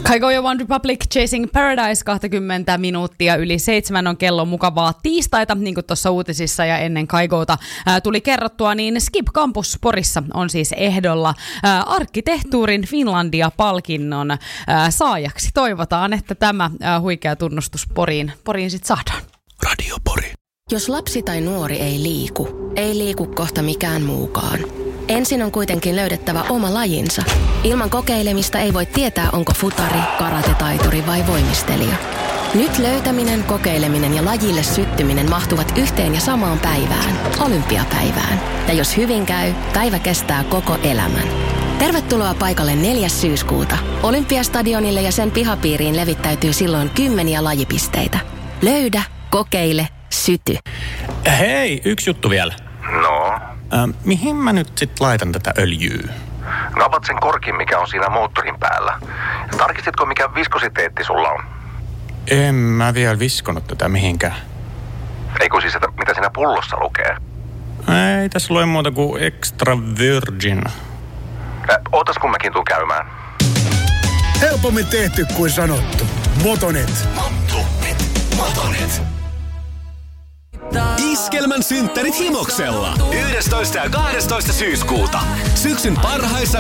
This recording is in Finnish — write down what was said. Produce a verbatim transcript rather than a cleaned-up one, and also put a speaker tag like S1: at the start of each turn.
S1: Kygo ja One Republic Chasing Paradise, kaksikymmentä minuuttia yli seitsemän on kello, mukavaa tiistaita, niin kuin tuossa uutisissa ja ennen Kygota ää, tuli kerrottua, niin Skip Campus Porissa on siis ehdolla ää, arkkitehtuurin Finlandia-palkinnon ää, saajaksi. Toivotaan, että tämä ää, huikea tunnustus Poriin, Poriin sitten saadaan.
S2: Radio Pori.
S3: Jos lapsi tai nuori ei liiku, ei liiku kohta mikään muukaan. Ensin on kuitenkin löydettävä oma lajinsa. Ilman kokeilemista ei voi tietää, onko futari, karatetaituri vai voimistelija. Nyt löytäminen, kokeileminen ja lajille syttyminen mahtuvat yhteen ja samaan päivään, olympiapäivään. Ja jos hyvin käy, päivä kestää koko elämän. Tervetuloa paikalle neljäs syyskuuta. Olympiastadionille ja sen pihapiiriin levittäytyy silloin kymmeniä lajipisteitä. Löydä, kokeile, syty.
S2: Hei, yksi juttu vielä.
S4: No?
S2: Äh, mihin mä nyt sit laitan tätä öljyä?
S4: No avat sen korkin, mikä on siinä moottorin päällä. Tarkistitko, mikä viskositeetti sulla on?
S2: En mä vielä viskonut tätä mihinkään.
S4: Eikö siis, että mitä siinä pullossa lukee?
S2: Ei tässä lue muuta kuin extra virgin.
S4: Äh, ootas kun mäkin tuun käymään.
S5: Helpommin tehty kuin sanottu. Motonet.
S6: Motonet. Motonet. Iskelmän synttärit Himoksella. yhdestoista ja kahdestoista syyskuuta. Syksyn parhaissa